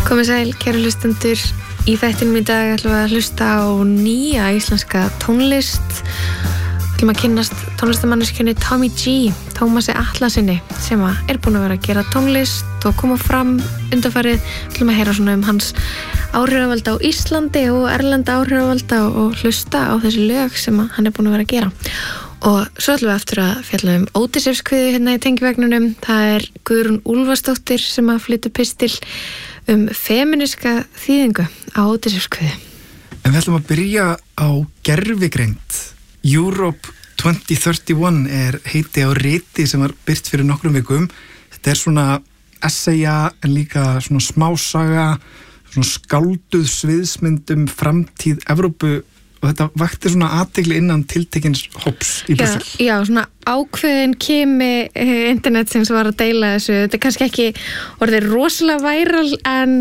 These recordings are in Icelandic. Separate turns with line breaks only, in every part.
Komið sæl, kæru hlustendur. Í þættinum í dag ætlum við að hlusta á nýja íslenska tónlist. Ætlum að kynnast tónlistamanneskjunni Tommy G, Tómasi Atlasinni, sem er búinn að vera að gera tónlist og koma fram undanfarið. Ætlum að heyra svona hans áhrifavalda á Íslandi og erlenda áhrifavalda og hlusta á þessi lög sem hann er búinn að vera að gera. Og svo ætlum við aftur að fjalla Ódysseifskviðu hérna í tengivagnunum. Það er Guðrún Úlfarsdóttir sem að flytja pistil femíníska þýðingu á Ódysseifskviðu.
En við ætlum að byrja á gervigreind. Europe 2031 er heiti á riti sem var birt fyrir nokkrum vikum. Þetta er svona essaya en líka svona smásaga, svona skálduð sviðsmyndum framtíð Evrópu. Og þetta vakti svona athygli innan tiltekins hóps í Brussel.
Já, svona ákveðin kimi internetsins var að deila þessu. Þetta er kannski ekki orðið rosalega væral, en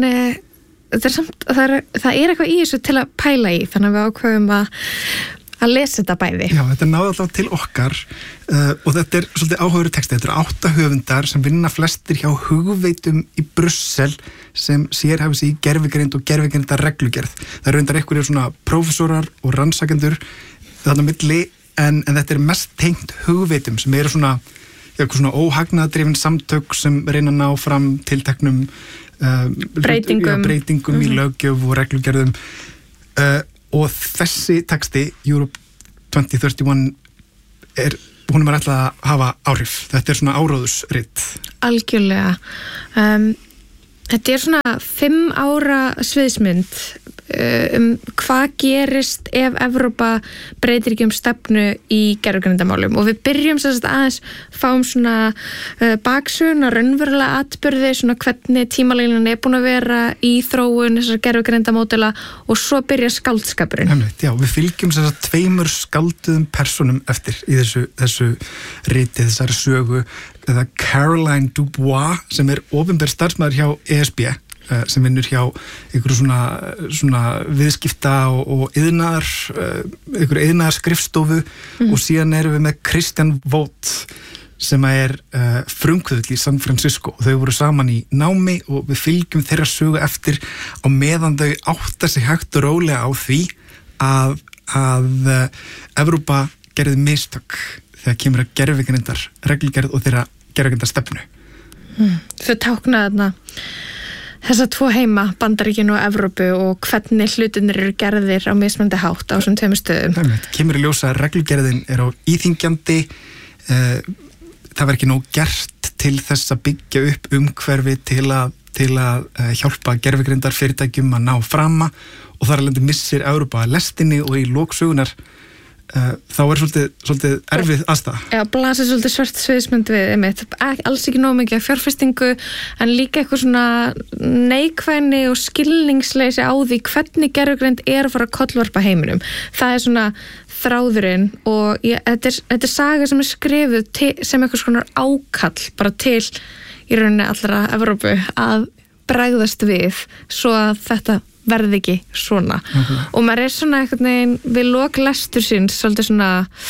það er eitthvað í þessu til að pæla í, þannig að við ákveðum að lesa þetta bæði.
Já, þetta náði alltaf til okkar og þetta er svolítið áhugaverður texti. Þetta eru 8 höfundar sem vinna flestir hjá hugveitum í Brussel sem sérhæfa sig í gervigreind og gervigreinda reglugerð. Það eru reyndar einhverjir svona prófessorar og rannsakendur þarna milli, en þetta er mest tengt hugveitum sem eru svona óhagnaðardrifin samtök sem reyna að ná fram tilteknum breytingum í löggjöf og reglugerðum. Og þessi texti, Europe 2031, hún er ætlað að hafa áhrif. Þetta er svona áróðusrit.
Algjörlega. Þetta er svona 5 ára sviðsmynd hvað gerist ef Evrópa breytir ekki stefnu í gervigreindamálum, og við byrjum aðeins, fáum svona baksögun og raunverulega atburði, svona hvernig tímalínan er búin að vera í þróun þessar gervigreindamódela, og svo byrja skáldskapurinn.
Já, við fylgjum 2 skálduðum personum eftir í þessu riti, þessari sögu. Það er Caroline Dubois sem er opinber starfsmaður hjá ESB, sem vinnur hjá einhverju svona viðskipta og iðnaðar skrifstofu, og síðan erum við með Christian Vogt sem er frumkvöðull í San Francisco, og þau voru saman í námi og við fylgjum þeirra sögu eftir á meðan þau átta sig hægt og rólega á því að Evrópa gerði mistök þegar kemur að gervigrindar reglugerð og þeirra gervigrindar stefnu.
Þau tákna þarna þessa 2 heima, Bandaríkin og Evrópu, og hvernig hlutinir eru gerðir á mismunandi hátt á þessum 2 stöðum.
Kemur í ljós að reglugerðin er á íþyngjandi, það var ekki nóg gert til þess að byggja upp umhverfi til að hjálpa gervigrindar fyrirtækjum að ná frama, og þar alveg missir Evrópa lestinni, og í lok sögunar þá er svolítið erfið aðstæða. Já,
blasir svolítið svart sviðsmynd við, alls ekki nóg mikið fjárfestingu, en líka eitthvað svona neikvæðni og skilningsleysi á því hvernig gervigreind er að fara að kollvarpa heiminum. Það er svona þráðurinn, og þetta er saga sem er skrifuð sem eitthvað svona ákall bara til í rauninni allra Evrópu að bregðast við, svo að þetta verði ekki svona. Og maður er svona einhvern veginn við lok lestursins svolítið svona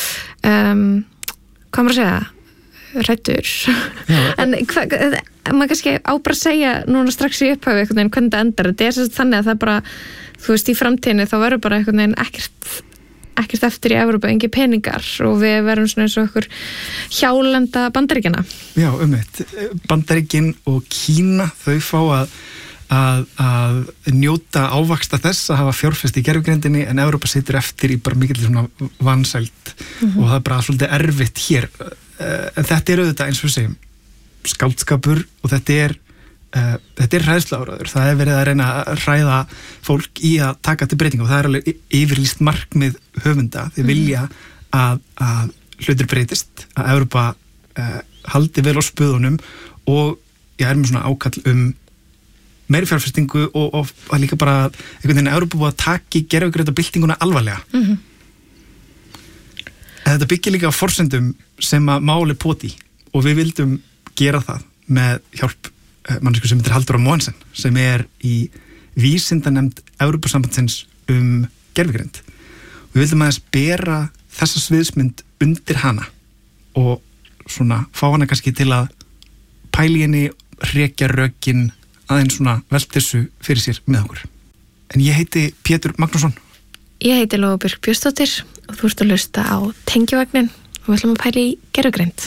hvað maður að segja, hræddur. En maður kannski á bara að segja núna strax í upphafi einhvern veginn hvernig þetta endar. Þetta er þannig að það bara, þú veist, í framtíðinni þá verður bara einhvern veginn ekkert eftir í Evrópu, engin peningar, og við verðum svona eins og okkur hjálenda Bandaríkjana.
Já, Bandaríkin og Kína, þau fá að njóta ávaksta þess að hafa fjárfest í gervigreindinni, en Evrópa situr eftir í bara mikill svona vansæld, og það er bara svolítið erfitt hér. En þetta er auðvitað, eins og við segjum, skáldskapur, og þetta er hræðsluáróður. Það er verið að reyna að hræða fólk í að taka til breytinga, og það er alveg yfirlýst markmið höfunda. Þeir vilja að hlutir breytist, að Evrópa haldi vel á spöðunum, og ég er með svona ákall meiri fjárfestingu, og að líka bara einhvern veginn Evrópa búið að taki gervigreinda alvarlega. Þetta byggir líka á forsendum sem að máli poti, og við vildum gera það með hjálp mannsku sem heitir Halldóra Mogensen, sem er í vísindanefnd Evrópusambandsins gervigreind. Við vildum aðeins bera þessa sviðsmynd undir hana og svona fá hana kannski til að pæli henni, rekja rökin aðeins svona velt þessu fyrir sér með okkur. En ég heiti Pétur Magnússon.
Ég heiti Lóa Björk Björnsdóttir og þú ert að hlusta á Tengivagnin og við ætlum að pæla í gervigreind.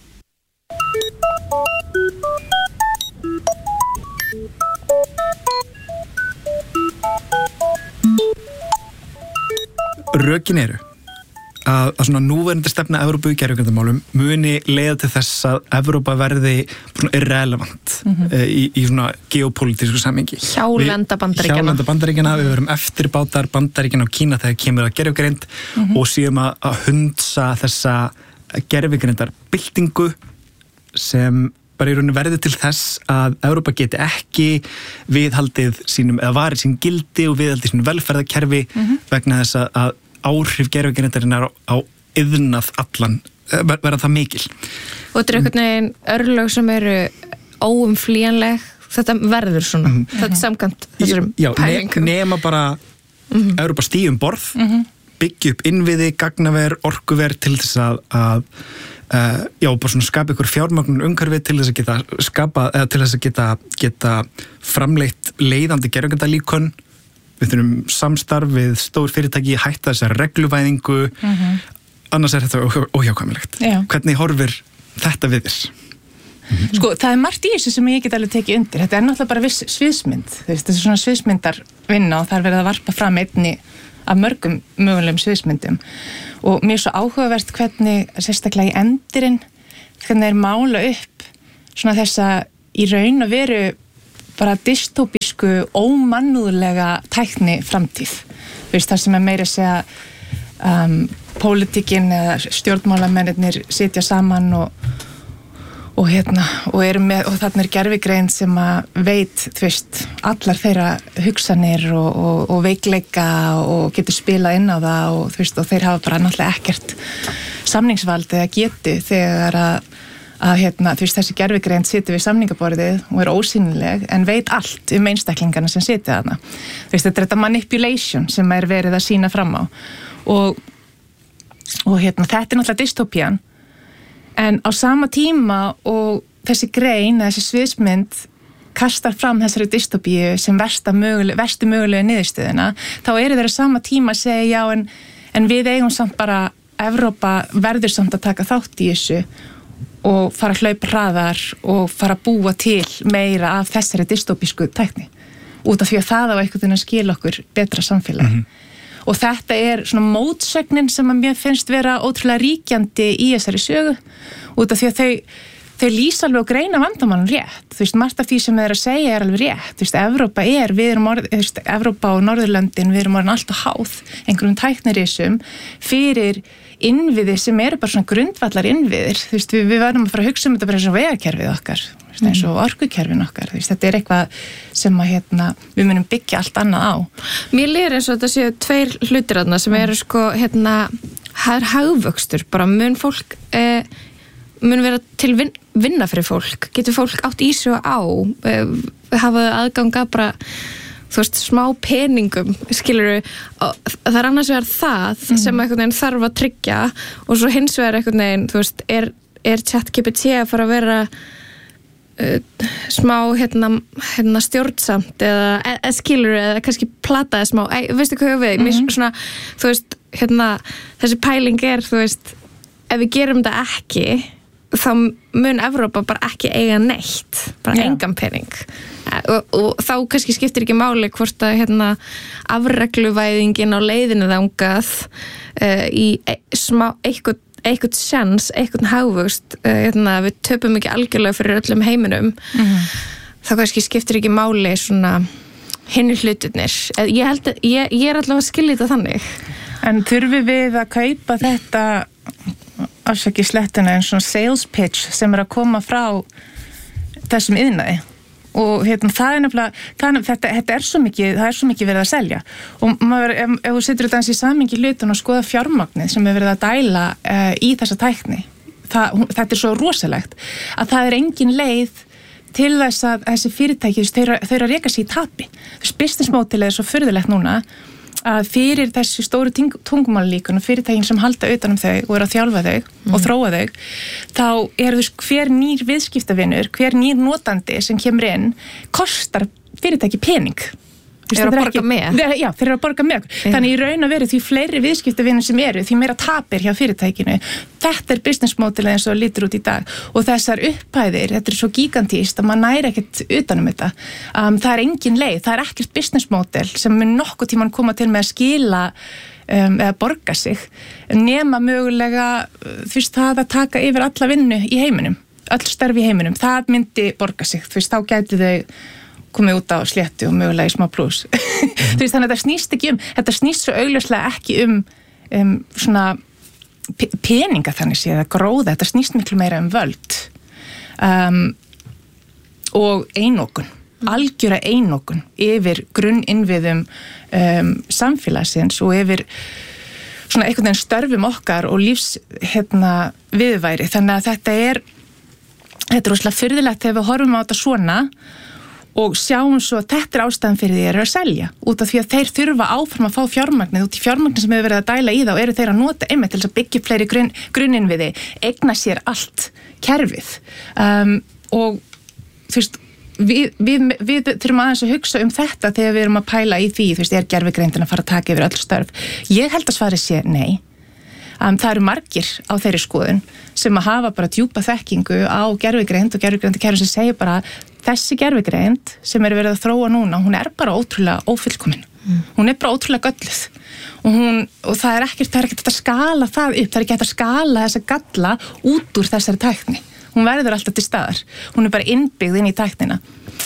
Rökin eru að svona núverandi stefna Evrópu í gervigrindamálum muni leiða til þess að Evrópa verði irrelevant í svona geopolítísku samhengi.
Hjálenda
Bandaríkjanna, við verum eftirbátar Bandaríkjanna og Kína þegar kemur að gervigrind og síðan að hundsa þessa gervigrindarbyltingu sem bara í rauninni verði til þess að Evrópa geti ekki viðhaldið sínum, eða varið sín gildi og viðhaldið sínum velferðarkerfi vegna þess að áhrif gervigrindarinnar á iðnað allan verða það mikil.
Og þetta einhvern veginn örlög sem eru óumflýjanleg, þetta verður svona, þetta er samkvæmt þessum pælingum.
Nema bara Evrópa stígi borð, byggja upp innviði, gagnaver, orkuver til þess að bara svona skapa ykkur fjármögnun umhverfi til þess að geta skapa, eða til þess að geta framleitt leiðandi gervigrindalíkön. Við þurfum samstarf við stór fyrirtæki, hætta þessar regluvæðingu, annars er þetta óhjákvæmilegt. Hvernig horfir þetta við þess?
Sko, það er margt í þessu sem ég get alveg tekið undir. Þetta er náttúrulega bara viss sviðsmynd. Þetta er svona sviðsmyndar vinna og það er verið að varpa fram einni af mörgum mögulegum sviðsmyndum. Og mér er svo áhugavert hvernig, sérstaklega í endirinn, hvernig er mála upp svona þessa í raun og veru bara dystopísku, ómannúðlega tækni framtíð. Það sem er meira að segja pólitíkin eða stjórnmálamennirnir sitja saman og eru með, og þarna er gervigreind sem að veit, allar þeirra hugsanir og veikleika og getur spilað inn á það og þeir hafa bara náttúrulega ekkert samningsvald eða getu þegar að þessi gervigreind situr við samningaborðið og er ósýnileg en veit allt einstaklingarna sem situr þarna. Þetta er þetta manipulation sem er verið að sýna fram á og þetta er náttúrulega dystopían en á sama tíma og þessi grein, þessi sviðsmynd kastar fram þessari dystopíu sem verstu mögulegu niðurstöðuna, þá eru þeir á sama tíma að segja en við eigum samt bara, Evrópa verður samt að taka þátt í þessu og fara að hlaupa hraðar og fara að búa til meira af þessari dystopísku tækni út af því að það á einhvern veginn að skila okkur betra samfélagi. Og þetta er svona mótsögnin sem að mér finnst vera ótrúlega ríkjandi í þessari sögu út af því að þau lýsa alveg og greina vandamálun rétt. Margt af því sem þeir að segja er alveg rétt. Evrópa og Norðurlöndin, við erum orðin alltaf háð einhverjum tæknirisum fyrir innviði sem eru bara svona grundvallar innviðir. Við verðum að fara að hugsa þetta bara eins og vegakerfið okkar, eins og orkukerfin okkar. Þetta er eitthvað sem að við munum byggja allt annað á.
Mér líður eins og þetta séu tveir hlutir þarna sem eru það er hagvöxtur, bara mun fólk mun vera til vinna fyrir fólk, getur fólk átt í sig á, hafa aðganga bara smá peningum, skilurðu, það er annars vegar það sem einhvern veginn þarf að tryggja og svo hins vegar einhvern veginn, er ChatGPT að fara að vera smá stjórnsamt eða skilurðu, eða kannski plataði smá, veistu hvað við, mér svona, þessi pæling er, ef við gerum þetta ekki, þá mun Evrópa bara ekki eiga neitt, bara engan pening og þá kannski skiptir ekki máli hvort að afregluvæðingin á leiðinu þangað í eitthvað sjans, eitthvað hagvöxt við töpum ekki algjörlega fyrir öllum heiminum þá kannski skiptir ekki máli svona hinir hlutirnir. Ég er allavega að skilja þetta þannig.
En þurfum við að kaupa þetta afsaki slettuna en svona sales pitch sem er að koma frá þessum iðnaði og það er nefnilega þetta er svo mikið verið að selja og ef þú setur þetta eins í samhengi hlutin og skoða fjármagnið sem er verið að dæla í þessa tækni þetta er svo rosalegt að það er engin leið til þess að þessi fyrirtæki þau eru að reka sig í tapi business model er svo furðulegt núna að fyrir þessi stóru tungumálíkun og fyrirtækin sem halda utan þau og eru að þjálfa þau og þróa þau, þá eru hver nýr viðskiptavinur, hver nýr notandi sem kemur inn, kostar fyrirtæki pening.
Þeir eru að borga með.
Já, þeir eru að borga með. Þannig í raun að veru því fleiri viðskiptavinir sem eru, því meira tapir hjá fyrirtækinu. Þetta business model eins og lítur út í dag. Og þessar upphæðir, þetta svo gigantíst að maður næri ekkert utanum þetta. Það engin leið, það ekkert business model sem mun nokkuð tímann koma til með að skila eða borga sig, nema mögulega það að taka yfir alla vinnu í heiminum, öll störf í heiminum. Það myndi borga sig, þá gæti þau komið út á sléttu og mögulega í smá plús. Þannig að þetta snýst svo augljóslega ekki svona peninga þannig séð að gróða, þetta snýst miklu meira völd og einokun, algjöra einokun yfir grunninnviðum samfélagsins og yfir svona einhvern veginn störfum okkar og lífs viðværi. Þannig að þetta er rosalega furðulegt þegar við horfum á þetta svona og sjáum svo að þetta ástæðan fyrir því að selja, út af því að þeir þurfa áfram að fá fjármagnið, út í fjármagnið sem hefur verið að dæla í þá eru þeir að nota einmitt til þess að byggja fleiri grunninnviði, eigna sér allt kerfið og þú veist, við þurfum aðeins að hugsa þetta þegar við erum að pæla í því, þú veist, gervigreindin að fara að taka yfir öll störf. Ég held að svarið sé nei. Það eru margir á þeirri skoðun sem að hafa bara djúpa þekkingu á gervigreind og gervigreindakerfi sem segir bara þessi gervigreind sem verið að þróa núna, hún bara ótrúlega ófullkomin. Hún bara ótrúlega gölluð og það ekkert að skala það upp, það ekki hægt að skala þessa galla út úr þessari tækni. Hún verður alltaf til staðar, hún bara innbyggð inn í tæknina.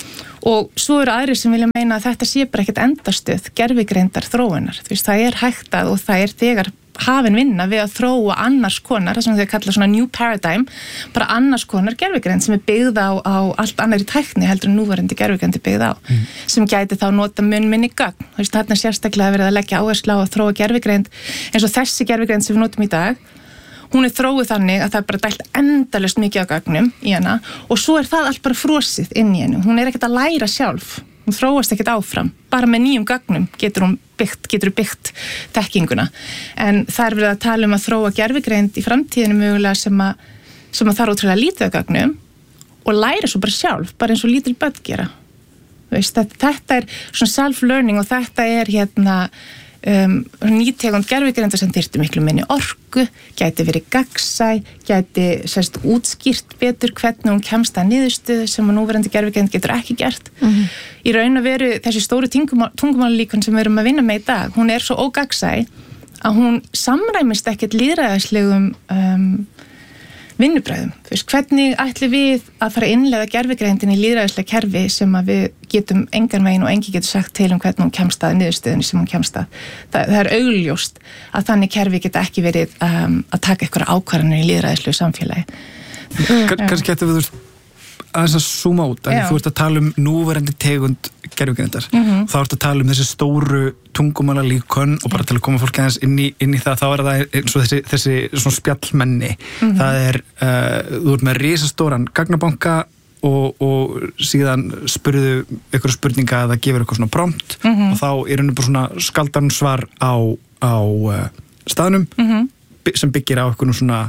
Og svo eru aðrir sem vilja meina að þetta sé bara ekkert endastöð gervigreindar þróunar. Þú veist, það hægt að og það þegar hafin vinna við að þróa annars konar, það sem þau kalla svona new paradigm, bara annars konar gervigreind sem byggð á allt annari tækni heldur en núverandi gervigreind byggð á, sem gæti þá nota minni gögn. Þú veist, þarna sérstaklega verið að leggja áherslu á að þróa gervigreind eins og þessi gervigreind sem við notum í dag. Hún þróuð þannig að það bara dælt endalaust mikið á gögnum í hana og svo það allt bara frosið inn í hennu. Hún ekkert að læra sjálf, hún þróast ekkert áfram. Bara með nýjum gögnum getur byggt þekkinguna. En það verið að tala að þróa gervigreind í framtíðinu mögulega sem að það ótrúlega lítið á gögnum og læra svo bara sjálf, bara eins og lítil börn gera. Veist, þetta svona self-learning og þetta nýtegund gervigreinda sem þyrfti miklu minni orku, gæti verið gagnsæ, gæti útskýrt betur hvernig hún kemst að niðurstöðu sem að núverandi gervigreind getur ekki gert. Í raun að veru þessi stóru tungumálíkun sem við erum að vinna með í dag, hún svo ógagnsæ að hún samræmist ekkert lýðræðislegum vinnubröðum. Þú veist, hvernig ætlum við að fara að innleiða gervigreindin í lýðræðislega kerfi sem að við getum engan veginn og enginn getur sagt til hvernig hún kemst að niðurstöðunni sem hún kemst að. Það augljóst að þannig kerfi geta ekki verið að taka eitthvað ákvarðanir í lýðræðislegu samfélagi.
Kannski getur við aðeins að zooma út, að þú ert að tala núverandi tegund gervigreindar, þá ert að tala þessi stóru tungumálalíkön og bara til að koma fólk aðeins inn í það, þá það eins og þessi svona spjallmenni. Það þú ert með risastóran gagnabanka og síðan spurðu ykkur spurninga að það gefur ykkur svona prompt og þá henni bara svona skaldansvar á staðnum sem byggir á ykkur svona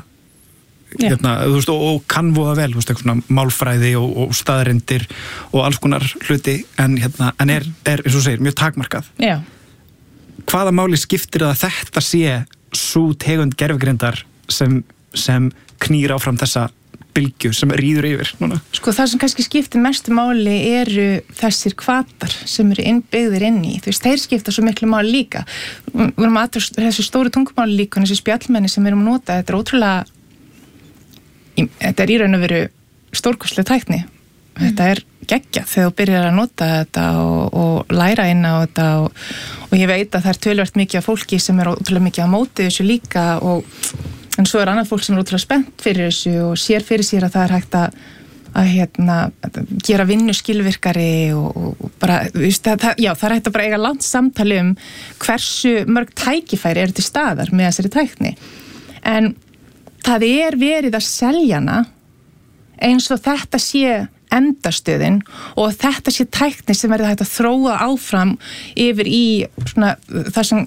þú veist, og kann voða vel, þú veist, eitthvað svona málfræði og staðarindir og alls konar hluti en eins og þú segir, mjög takmarkað.
Já.
Hvaða máli skiptir að þetta sé sú tegund gervigreindar sem knýr áfram þessa bylgju sem rýður yfir núna?
Sko, það sem kannski skiptir mestu máli eru þessir hvatar sem eru innbyggðir inn í. Þú veist, þeir skipta svo miklu máli líka. Við erum að þessi stóru tungumáli líka, þessi spjallmenni sem við erum að nota, þetta í raun að veru stórkostleg tækni. Þetta geggjað þegar þú byrjar að nota þetta og læra inn á þetta og ég veit að það töluvert mikið af fólki sem ótrúlega mikið á móti þessu líka en svo annað fólk sem ótrúlega spennt fyrir þessu og sér fyrir sér að það hægt að gera vinnu skilvirkari og bara, það hægt að bara eiga langt samtali hversu mörg tækifæri eru til staðar með þessari tækni. En það verið að selja hana eins og þetta sé endastöðin og þetta sé tækni sem verður hægt að þróa áfram yfir í svona það sem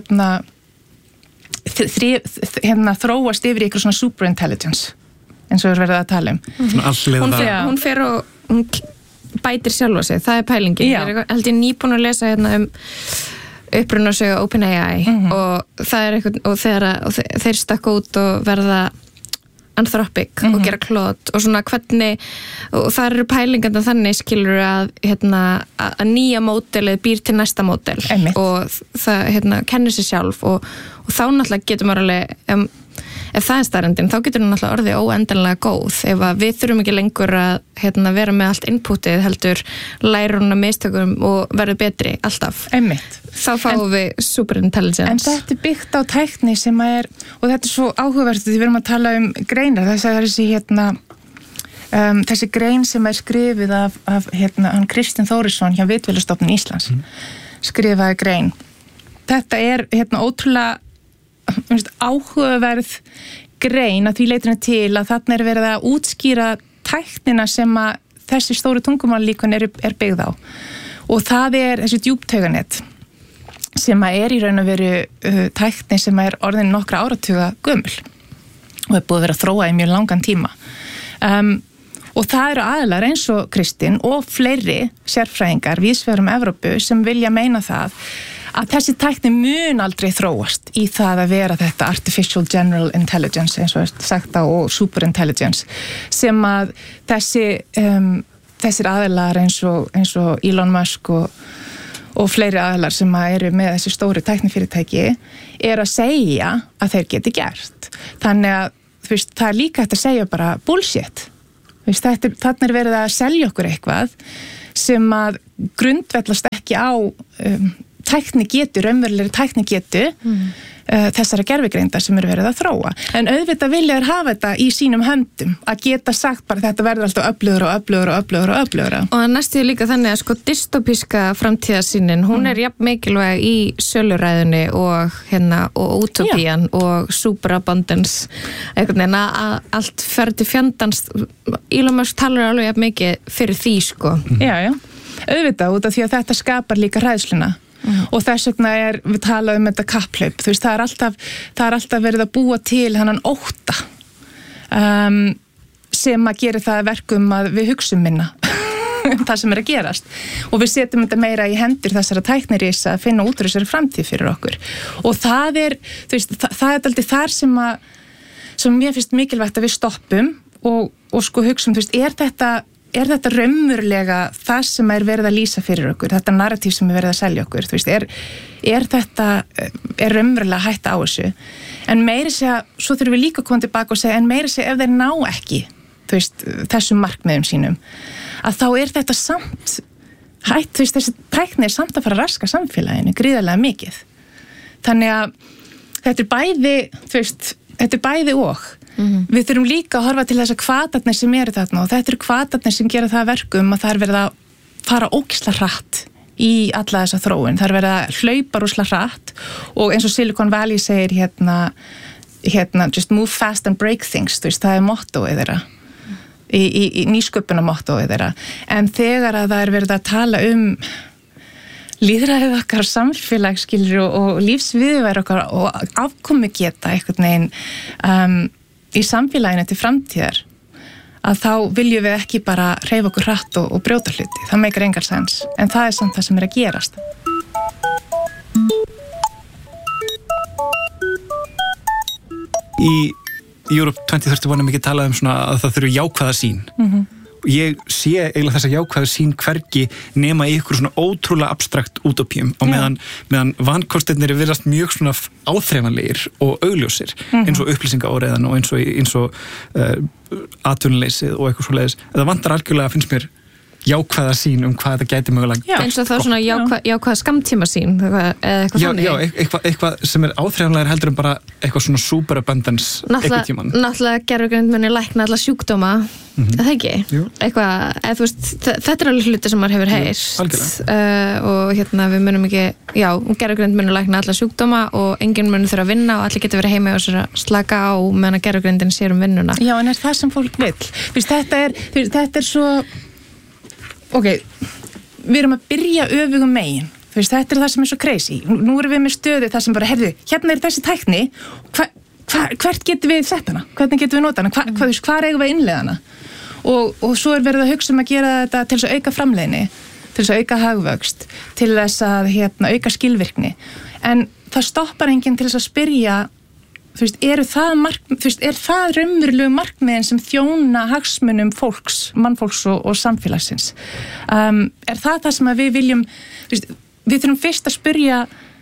þróast yfir í eitthvað svona superintelligence eins og við verðum að tala
Hún fer og hún bætir sjálfa sig, það pælingi. Ég held ég nýbúin að lesa uppruna og sögu OpenAI og það eitthvað, og þeir stakka út og verða Anthropic og gera Claude og svona hvernig, og það eru pælingandi þannig skilur að nýja módelið býr til næsta módel og það kennir sér sjálf og þá náttúrulega getur maður alveg ef það staðrendin, þá getur hún náttúrulega orðið óendanlega góð ef að við þurfum ekki lengur að vera með allt inputið heldur læra hún að mistökum og verður betri alltaf. Þá fáum við superintelligence.
En þetta byggt á tækni sem og þetta svo áhugavert því við erum að tala greinar, þessi grein sem skrifið af hann Kristinn Þórisson hjá Vitvælastofnun Íslands skrifaði grein. Þetta ótrúlega áhugaverð grein að því leytinu til að þarna verið að útskýra tæknina sem að þessi stóru tungumálslíkön er byggð á og það þessi djúptauganet sem að í raun og veru tækni sem orðin nokkra áratuga gömul og búið að vera að þróa í mjög langan tíma og það eru aðilar eins og Kristinn og fleiri sérfræðingar víðsvegar Evrópu sem vilja meina það að þessi tækni mun aldrei þróast í það að vera þetta artificial general intelligence eins og sagt á og superintelligence sem að þessir aðilar eins og Elon Musk og fleiri aðilar sem eru með þessi stóri tæknifyrirtæki að segja að þeir geti gert. Þannig að það líka hægt að segja bara bullshit. Þannig verið að selja okkur eitthvað sem að grundvallast ekki á raunverulegri tæknigetu þessara gervigreinda sem verið að þróa. En auðvitað vilja þeir hafa þetta í sínum höndum að geta sagt bara þetta verður alltaf öflugra.
Og næstu líka þannig að dystopíska framtíðarsýnin, hún jafn mikilvæg í söluræðunni og utopían og superabundance einhvern veginn að allt fer til fjandans. Elon Musk talar alveg jafn mikið fyrir því
Já, auðvitað út af því að þetta skapar líka hræðsluna og þess vegna við talað þetta kapphlaup, það er alltaf verið að búa til þennan ótta sem að gera það verkum að við hugsum minna það sem að gerast og við setjum þetta meira í hendur þessara tæknirisa að finna út úr þessari framtíð fyrir okkur og það aldrei þar sem mér finnst mikilvægt að við stoppum og hugsum, er þetta raunverulega það sem verið að lýsa fyrir okkur, þetta narratív sem verið að selja okkur, er raunverulega hætta á þessu, en meiri segja, svo þurfum við líka að koma tilbaka og segja, en meiri segja ef þeir ná ekki, þessum markmiðum sínum, að þá þetta samt, þessi tækni samt að fara að raska samfélaginu, gríðarlega mikið. Þannig að þetta bæði og. Við þurfum líka að horfa til þess að hvatarnir sem eru þarna og þetta eru hvatarnir sem gera það verkum að það verið að fara ógeðslega hratt í alla þessa þróun. Það verið að hlaupa rosalega hratt og eins og Silicon Valley segir just move fast and break things, það mottóið þeirra í nýsköpuna mottóið þeirra. En þegar að það verið að tala lýðræðið okkar samfélag og lífsviðurværi okkar og afkomu geta einhvern veginn í samfélaginu til framtíðar að þá viljum við ekki bara hreyfa okkur hratt og brjóta hluti. Það meikar engan sens. En það samt það sem að gerast.
Í Europe 2031 mikið talað svona að það þurfi jákvæða sýn. Ég sé eiginlega þessa jákvæðu sýn hvergi nema í ykkur svona ótrúlega abstrakt útópíum og meðan vankostirnir virðast mjög svona áþreifanlegir og augljósir eins og upplýsingaóreiðan og eins og atvinnuleysið og eitthvað svoleiðis. Það vantar algjörlega, finnst mér, jákvæða sýn hvað þetta gæti mögulega
eins og þá svona jákvæða skammtíma sín eða eitthvað þannig
eitthvað sem áþreifanlegar heldur bara eitthvað svona superabundance eitthvað tíman.
Náttúrulega gervigreind muni lækna alla sjúkdóma það ekki? Þetta alveg hluti sem maður hefur heyrt og við munum ekki gervigreind muni lækna alla sjúkdóma og enginn muni þurfa að vinna og allir getur verið heima og slaka á meðan gervigreindin sér vinnuna.
Já, en það sem fólk vill? Þetta er svo við erum að byrja öfugum megin. Þú veist, þetta það sem svo crazy. Nú erum við með stöðu þar sem bara, hérna þessi tækni, hvert getum við sett hana? Hvernig getum við nota hana? Hvar eigum við innleiða hana? Og svo verið að hugsa að gera þetta til þess að auka framleiðni, til þess að auka hagvöxt, til þess að auka skilvirkni. En það stoppar enginn til þess að spyrja, þú veist, er það raunverulegu markmiðin sem þjóna hagsmunum mannfólks og samfélagsins? Er það sem að við viljum, þú veist, við þurfum fyrst að spyrja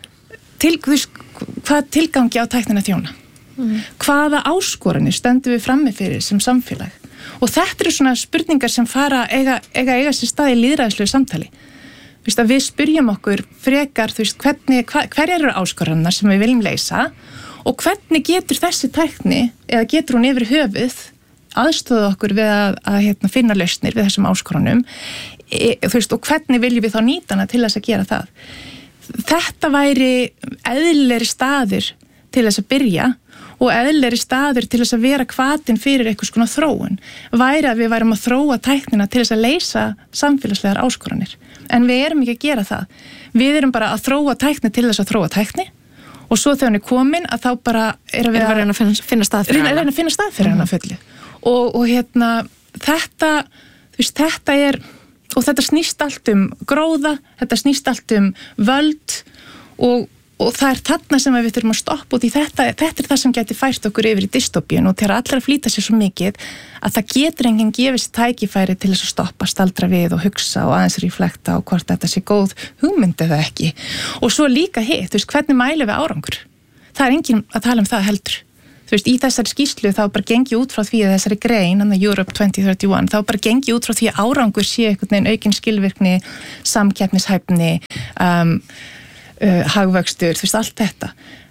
hvað tilgangi á tæknina þjóna? Hvaða áskoranir stöndum við frammi fyrir sem samfélag? Og þetta eru svona spurningar sem eiga sér stað í lýðræðislegu samtali. Þú veist, að við spyrjum okkur frekar, þú veist, hver eru áskoranirnar sem við viljum leysa og hvernig getur þessi tækni eða getur hún yfir höfuð aðstoða okkur við að finna lausnir við þessum áskoranum, þú veist, og hvernig viljum við þá nýta hana til þess að gera það. Þetta væri eðlilegri staður til þess að byrja og eðlilegri staður til þess að vera hvatinn fyrir einhvers konar þróun. Væri að við værum að þróa tæknina til þess að leysa samfélagslegar áskoranir. En við erum ekki að gera það. Við erum bara að þróa tækni til þess að þróa tækni og svo þegar hún komin að þá bara er að
reyna að finna stað fyrir hana.
Reyna að finna stað fyrir hana fullu. Og þetta, þú veist, þetta er, og þetta snýst allt gróða, þetta snýst allt völd og það er þarna sem við þurfum að stoppa út í þetta er það sem gæti fært okkur yfir í dystopíun og þegar allir að flýta sér svo mikið að það getur enginn gefið sér tækifæri til þess að stoppa, staldra við og hugsa og aðeins reflekta og hvort þetta sé góð hugmynd eða ekki. Og svo líka hitt, þú veist, hvernig mælum við árangur? Það er enginn að tala um það heldur. Þú veist, í þessari skýrslu þá bara gengi út frá því að þessari grein, Europe 2031, þá bara gengi út frá því að árangur sé einhvern veginn aukin skilvirkni, samkeppnishæfni, hagvöxtur, þú veist, allt þetta.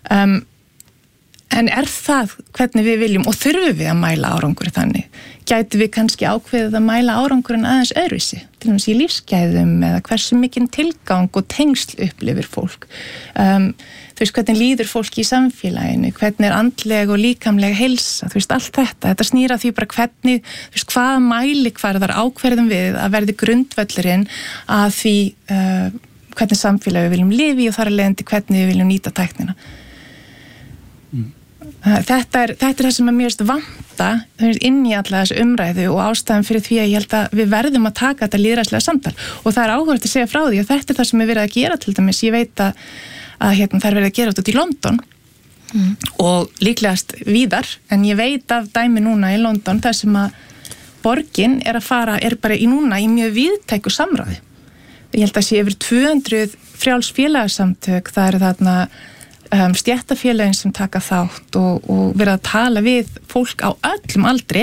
En er það hvernig við viljum og þurfum við að mæla árangur þannig? Gætu við kannski ákveðið að mæla árangurinn aðeins öðruvísi, til dæmis í lífsgæðum eða hversu mikinn tilgang og tengsl upplifir fólk? Þú veist, hvernig líður fólki í samfélaginu, hvernig er andleg og líkamleg heilsa, þú veist, allt þetta snýra því bara hvernig, þú veist, hvaða mælikvarðar ákveðum við að verði grundvöllurinn að því hvernig samfélag við viljum lifa í og þar að leiðandi hvernig við viljum nýta tæknina. Þetta er það sem mér finnst vanta inn í alla þessu umræðu og ástæðan fyrir því að ég held að við verðum að taka þetta lýðræðislega samtal og það er áhugavert að segja frá því að þetta er það sem er verið að gera til dæmis. Ég veit að það er verið að gera út í London og líklegast víðar en ég veit af dæmi núna í London þar sem að borgin er bara núna í mjög víðtæku samráði. Ég held að sé yfir 200 frjáls félagasamtök, það eru þarna stéttarfélögin sem taka þátt og verið að tala við fólk á öllum aldri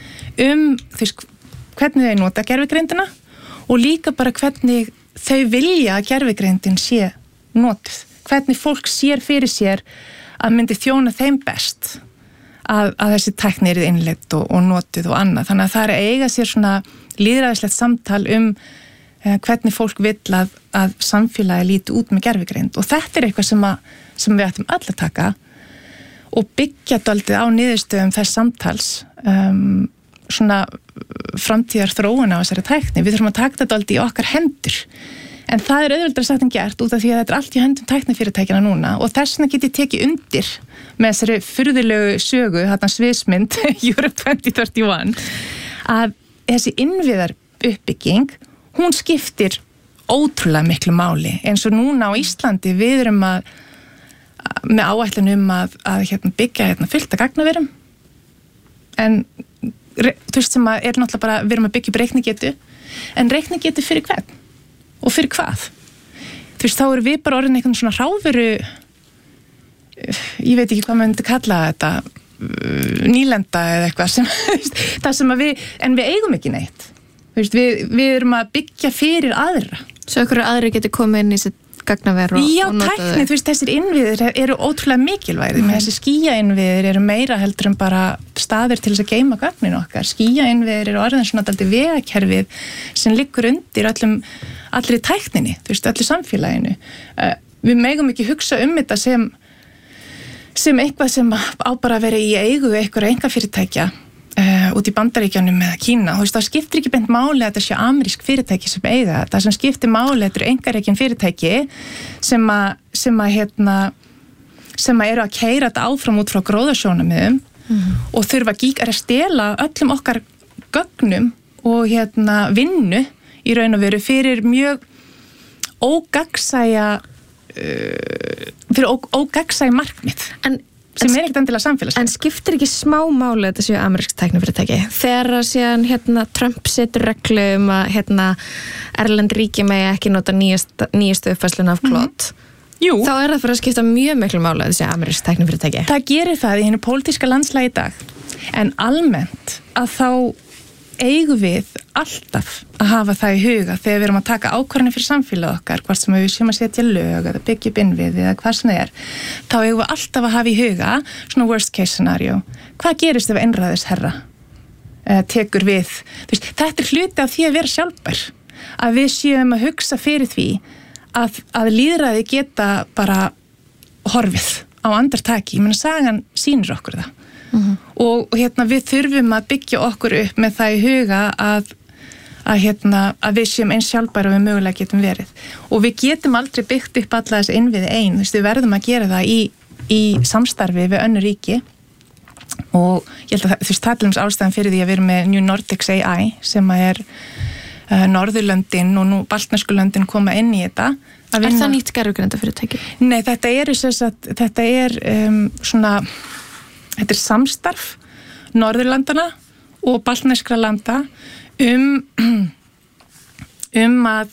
hvernig þau nota gervigreindina og líka bara hvernig þau vilja að gervigreindin sé notuð. Hvernig fólk sér fyrir sér að myndi þjóna þeim best að þessi tækni er innleidd og notuð og annað. Þannig að það er að eiga sér svona lýðræðislegt samtal hvernig fólk vill að samfélagi líti út með gervigreind og þetta er eitthvað sem við ættum öll að taka og byggja dálítið á niðurstöðum þess samtals svona framtíðar þróun á þessari tækni. Við þurfum að taka þetta dálítið í okkar hendur en það er auðveldara sagt en gert út af því að þetta er allt í höndum tæknifyrirtækjana núna og þess vegna get ég tekið undir með þessari furðulegu sögu, þarna sviðsmynd Europe 2031 að þessi innviðar uppbygging hún skiptir ótrúlega miklu máli eins og núna á Íslandi við erum með áætlun að byggja fullt af gagnaverum en þú veist sem að er náttúrulega bara við erum að byggja upp reiknigetu en reiknigetu fyrir hvern og fyrir hvað þú veist þá erum við bara orðin eitthvað svona hráveru ég veit ekki hvað maður myndi kalla þetta nýlenda eða eitthvað það sem að við eigum ekki neitt við erum að byggja fyrir aðra.
Svo okkur aðri getur komið inn í þessi gagnaver og nota þau. Já, tækni, þú veist, þessir innviðir eru ótrúlega mikilvægir. Með þessi skýjainnviðir eru meira heldur en bara staðir til þess að geyma gögnin okkar. Skýjainnviðir eru orðin svona dálítið vegakerfið sem liggur undir allri tækninni, þú veist, öllu samfélaginu. Við megum ekki hugsa þetta sem eitthvað sem á bara að vera í eigu einhverja einkafyrirtækja
út í Bandaríkjunum eða Kína, þú veist, það skiptir ekki beint máli að þetta sé amerísk fyrirtæki sem eiga þetta, sem skiptir máli, þetta eru einkarekin fyrirtæki sem eru að keyra þetta áfram út frá gróðasjónarmiðum og þurfa að stela öllum okkar gögnum og vinnu í raun og veru fyrir mjög ógagnsæja markmið sem ekkert endilega samfélagslega.
En skiptir ekki smá máli þetta séu amerísk tæknifyrirtæki? Þegar síðan Trump setur reglu að erlend ríki megi ekki nota nýjastu uppfærsluna af Claude.
Jú.
Þá það fyrir að skipta mjög miklu máli að þessi amerísk tæknifyrirtæki.
Það gerir það í henni pólitíska landslagi í dag. En almennt að þá eigum við alltaf að hafa það í huga þegar við erum að taka ákvarðanir fyrir samfélag okkar, hvort sem við séum að setja lög eða byggja upp innviði eða hvað sem það er, þá eigum við alltaf að hafa í huga svona worst case scenario. Hvað gerist ef einræðisherra tekur við? Þetta er hluti af því að vera sjálfbær, að við séum að hugsa fyrir því að lýðræði geta bara horfið á andartaki. Ég meina, sagan sýnir okkur það. Og við þurfum að byggja okkur upp með það í huga að við séum eins sjálfbæra við mögulega getum verið. Og við getum aldrei byggt upp alla þessi innviði ein, við verðum að gera það í samstarfi við önnur ríki. Og ég held að það er ástæðan fyrir því að við erum með New Nordics AI sem er Norðurlöndin og nú baltnesku löndin koma inn í þetta.
Er það nýtt gervigrindafyrirtæki?
Nei, þetta er samstarf Norðurlandana og baltneskra landa að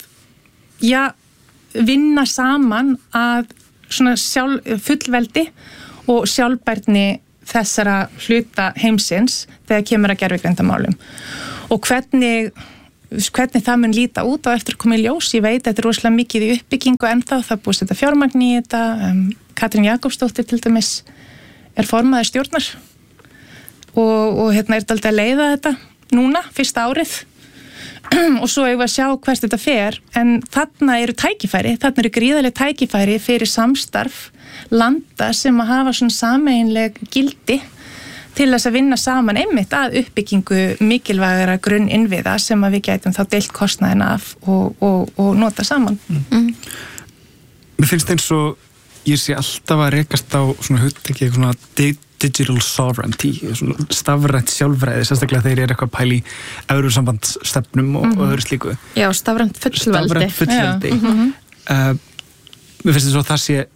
vinna saman að svona fullveldi og sjálfbærni þessara hluta heimsins þegar kemur að gervigrindamálum. Og hvernig það mun líta út á eftir að koma í ljós, ég veit þetta er rosalega mikið í uppbyggingu ennþá, það búið þetta fjármagn í þetta, Katrín Jakobsdóttir til dæmis er formaður stjórnar og er dálítið að leiða þetta núna, fyrsta árið og svo eigum við að sjá hvert þetta fer, en þarna eru gríðarleg tækifæri fyrir samstarf landa sem að hafa svona sameiginleg gildi til þess að vinna saman einmitt að uppbyggingu mikilvægara grunninnviða sem að við gætum þá deilt kostnaðina af og nota saman.
Mér finnst eins og ég sé alltaf að rekast á svona hugtaki, svona digital sovereignty, svona stafrænt sjálfræði, sérstaklega þegar ég eitthvað pæli Evrópusambandsstefnum og öðru slíku.
Já, stafrænt fullveldi.
Mér finnst þess að það sé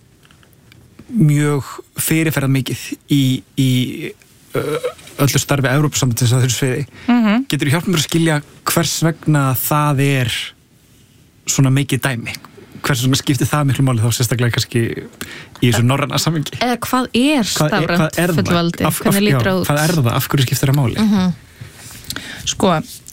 mjög fyrirferðað mikið í öllu starfi Evrópusambandsins á þessu sviði. Getur þú hjálpað mér að skilja hvers vegna það er svona mikið dæmi? Hvers vegna skiptir það miklu máli þá sérstaklega kannski í þessu norræna samhengi? Eða
hvað er stafrænt fullveldi? Hvernig lítur það út?
Hvað er það? Af hverju skiptir það máli?
Sko,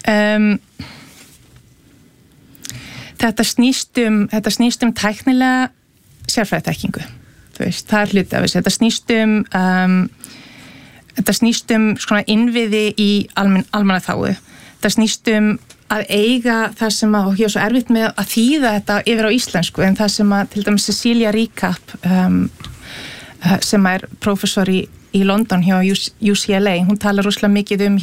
þetta snýst tæknilega sérfræðiþekkingu. Það er hluti af þessu. Þetta snýst svona innviði í almannaþágu. Þetta snýst að eiga það sem og ég er svo erfitt með að þýða þetta yfir á íslensku, en það sem til dæmis Cecilia Recap sem er prófessor í London hjá UCLA, hún talar rosalega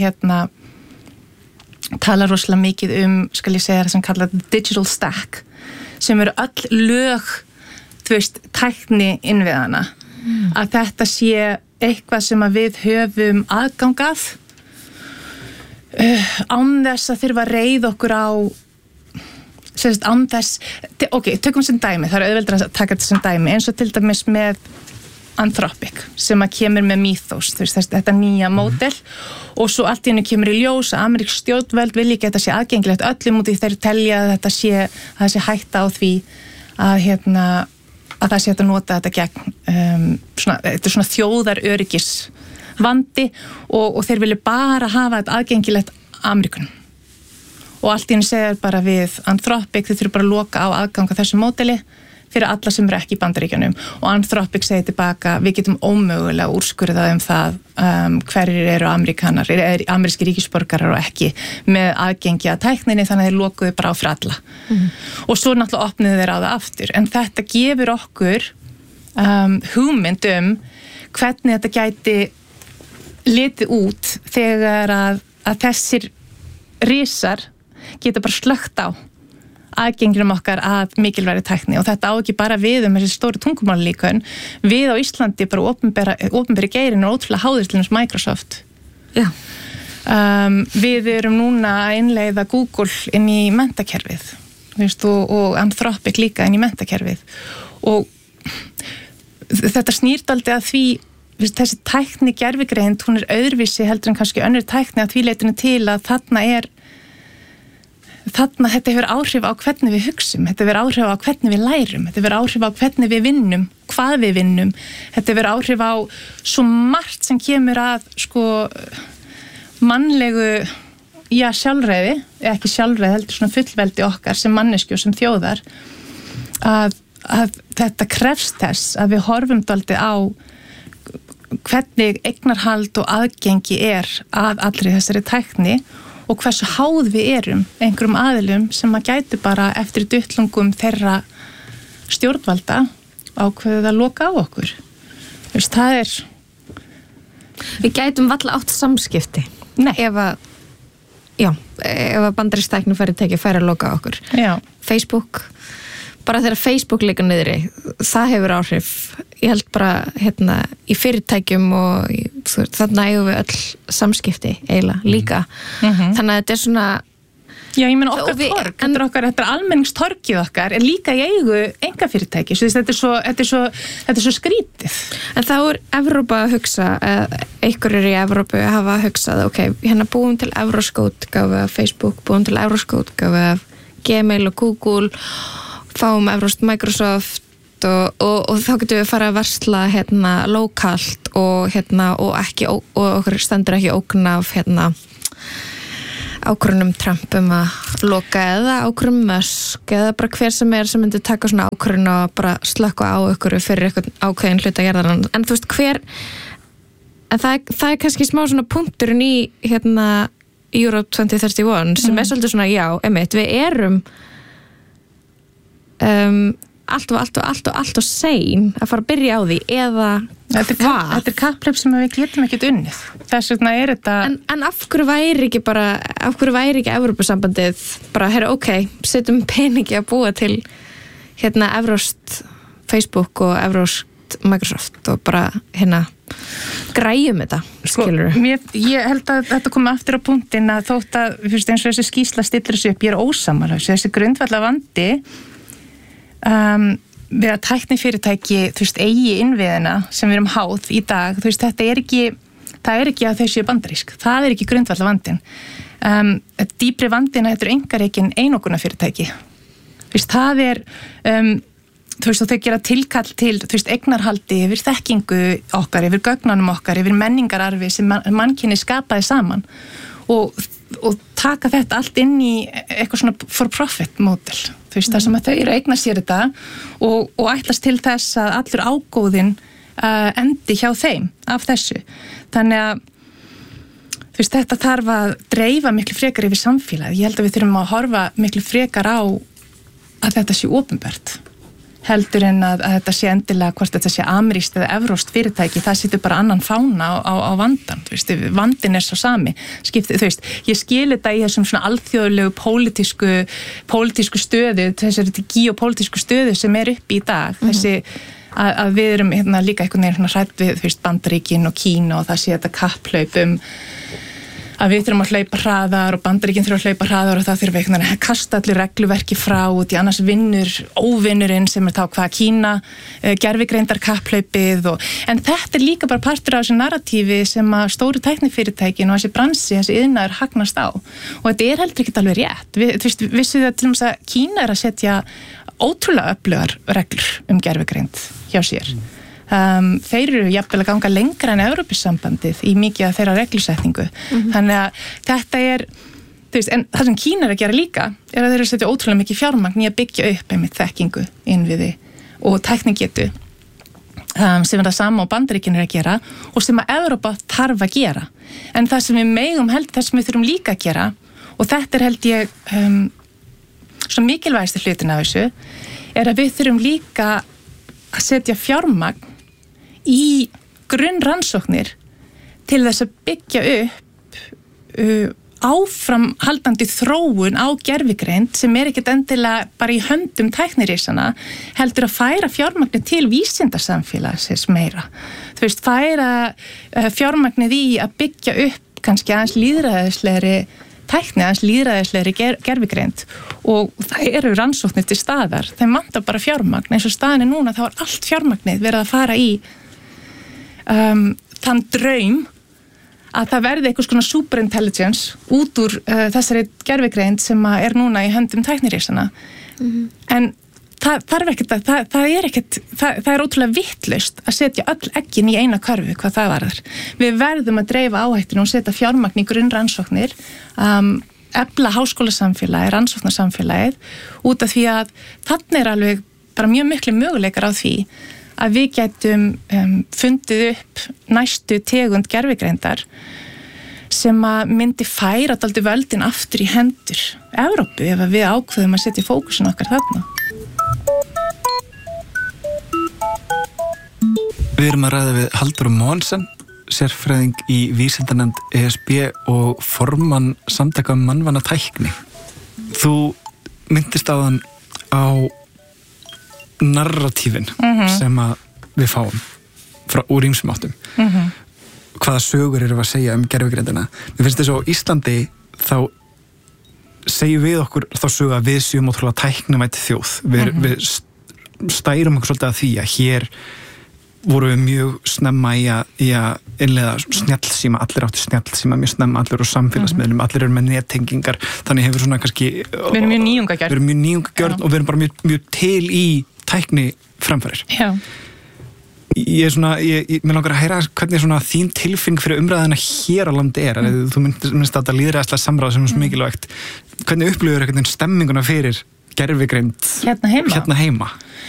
mikið skal ég segja það sem kallað digital stack, sem eru öll lög tækni innviðana, að þetta sé eitthvað sem að við höfum aðgangað án þess að þurfa að reiða okkur á án þess, tökum sem dæmi, það er auðveldar að taka þetta sem dæmi, eins og til dæmis með Anthropic sem að kemur með Mythos, þetta nýja módel, og svo allt í hennu kemur í ljós að amerísk stjórnvöld vilja ekki að þetta sé aðgengilegt öllum, og þeir telja að þetta sé hætta á því að það sé hægt að nota þetta gegn þetta er svona þjóðaröryggis vandi og þeir vilja bara hafa þetta aðgengilegt Ameríkunum. Og allt í henni segir bara við Anthropic, þeir þurfa bara að loka á aðgang að þessu módeli fyrir alla sem eru ekki í Bandaríkjunum, og Anthropic segir tilbaka, við getum ómögulega úrskurðað það hverjir eru Ameríkanar, ameríski ríkisborgarar og ekki með aðgengi að tækninni, þannig að þeir lokuðu bara á fyrir alla. Og svo náttúrulega opniðu þeir á það aftur, en þetta gefur okkur hugmynd hvernig þetta gæti litið út þegar að þessir risar geta bara slökkt á aðgenginum okkar að mikilvægri tækni og þetta á ekki bara við þessi stóru tungumálulíkön, við á Íslandi bara opinberi geirin og ótrúlega háður til þess Microsoft.
Já.
Við erum núna að innleiða Google inn í menntakerfið, og Anthropic líka inn í menntakerfið og þetta snýrt aldrei að því þessi tækni gervigreind, hún öðruvísi heldur en kannski önnur tækni að því leitinu til að þetta hefur áhrif á hvernig við hugsum, þetta hefur áhrif á hvernig við lærum, þetta hefur áhrif á hvernig við vinnum, hvað við vinnum, þetta hefur áhrif á svo margt sem kemur að mannlegu sjálfræði, ekki sjálfræði heldur svona fullveldi okkar sem manneskju og sem þjóðar að þetta krefst þess að við horfum dálítið á hvernig eignarhald og aðgengi að allri þessari tækni og hversu háð við erum einhverjum aðilum sem að gætu bara eftir duttlungum þeirra stjórnvalda ákveðið að loka á okkur. Það
Við gætum valla átt samskipti.
Nei.
Ef að bandaríkstækni færi að loka á okkur.
Já.
Facebook, bara þegar Facebook liggur niðri, það hefur áhrif. Ég held bara í fyrirtækjum og þarna eigum við öll samskipti eiginlega líka. Þannig að þetta svona
Já, ég meina okkar þetta almenningstorkið okkar líka í eigu einkafyrirtæki, þetta er svo skrítið.
En þá Evrópa að hugsa, einhverjir í Evrópu hafa hugsað, hérna búum til evrópska útgáfu af Facebook, búum til evrópska útgáfu af Gmail og Google, fáum evrópskt Microsoft og þá getum við fara að versla lokalt og okkur stendur ekki ógn af ákvörðunum Trump að loka eða ákvörðunum Musk eða bara hver sem myndi taka svona ákvörðun og bara slökka á ykkur fyrir eitthvað ákveðin hluta jarðarinnar. En þú veist en það kannski smá svona punkturinn í Europe 2031 sem svolítið svona við erum allt og sein að fara að byrja á því eða
Þetta kapphlaup sem við getum ekkert unnið. Þess vegna þetta
En af hverju væri ekki Evrópusambandið bara, setjum peningi að búa til evrópskt Facebook og evrópskt Microsoft og bara græjum þetta, skilur
Ég held að þetta komi aftur á punktinn að þótt að eins og þessi skýrsla stillir þessu upp, ég ósammála þessi grundvallar vandi við að tæknifyrirtæki eigi innviðina sem við erum háð í dag, það er ekki að þau séu bandarísk, það er ekki grundvallar vandinn. Dýpri vandinn að þetta er einkarekin einokunarfyrirtæki. Það er og þau gera tilkall til eignarhaldi yfir þekkingu okkar, yfir gögnunum okkar, yfir menningararfi sem mannkynið skapaði saman og taka þetta allt inn í eitthvað svona for profit model. Það sem að þau eru að eigna sér þetta og ætlast til þess að allur ágóðinn endi hjá þeim af þessu. Þannig að þetta þarf að dreifa miklu frekar yfir samfélagið. Ég held að við þurfum að horfa miklu frekar á að þetta sé opinbert heldur en að þetta sé endilega hvort þetta sé amerískt eða evrópskt fyrirtæki, það setur bara annan fána á vandan, vandinn svo sami. Ég skil þetta í þessum svona alþjóðlegu pólitísku stöðu, þessari geopólitísku stöðu sem uppi í dag, þessi að við erum líka einhvern veginn hrædd við Bandaríkin og Kína og það sé þetta kapphlaup að við þurfum að hlaupa hraðar og Bandaríkin þurfum að hlaupa hraðar og það þurfum að kasta allir regluverki frá út í annars óvinnurinn sem þá hvað Kína, gervigreindar kapphlaupið en þetta er líka bara partur af þessu narratífi sem að stóru tæknifyrirtækin og þessi bransi, þessi iðnaður hagnast á og þetta er heldur ekki alveg rétt. Vissu það til dæmis að Kína að setja ótrúlega öflugar reglur gervigreind hjá sér. Þeir eru jafnvel að ganga lengra en Evrópusambandið í mikið af þeirra reglusetningu. Þannig að þetta en það sem Kína að gera líka að þeir eru að setja ótrúlega mikið fjármagn í að byggja upp einmitt þekkingu, innviði og tæknigetu sem það sama og Bandaríkin að gera og sem að Evrópa þarf að gera. En það sem við megum það sem við þurfum líka að gera og þetta held ég svo mikilvægasti hlutin af þessu að við þurfum líka að setja fjármagn í grunnrannsóknir til þess að byggja upp áframhaldandi þróun á gervigreind sem ekkert endilega bara í höndum tæknirísana, heldur að færa fjármagnið til vísindasamfélagsins meira. Þú veist, færa fjármagnið í að byggja upp kannski aðeins lýðræðislegri tækni, aðeins lýðræðislegri gervigreind og það eru rannsóknir til staðar. Þeim vantar bara fjármagn, eins og staðan er núna þá er allt fjármagnið verið að fara í þann draum að það verði eitthvað svona superintelligence út úr þessari gervigreind sem er núna í höndum tæknirísana. En það er ótrúlega vitlaust að setja öll eggin í eina körfu hvað það varðar. Við verðum að dreifa áhættinu og setja fjármagn í grunnrannsóknir, efla háskólasamfélagið, rannsóknarsamfélagið, út af því að þarna er alveg bara mjög miklu möguleikar á því að við getum fundið upp næstu tegund gervigreindar sem að myndi færa dálítið völdin aftur í hendur Evrópu ef við ákveðum að setja fókusin okkar þarna.
Við erum að ræða við Halldóru Mogensen, sérfræðing í vísindanefnd ESB og formann samtaka mannvanna tækni. Þú myndist áðan á narratífin sem að við fáum úr ýmsum áttum. Hvaða sögur erum við að segja gervigreindina? Mér finnst þess að á Íslandi þá segjum við okkur þá sögu að við séum ótrúlega tæknivætt þjóð. Við stærum okkur svolítið að því að hér voru við mjög snemma í að innleiða snjallsíma, allir áttu snjallsíma mjög snemma, allir á samfélagsmiðlum, allir eru með nettengingar, þannig hefur svona kannski
við erum mjög nýjungagjörn
og við erum bara mjög til í tækni framfærir.
Já.
Mér langar að heyra hvernig svona þín tilfinning fyrir umræðina hér á landi er. Þú minnst að þetta lýðræðislega samráð sem er svo mikilvægt. Hvernig upplifir einhvern veginn stemminguna fyrir gervigreind
hérna heima?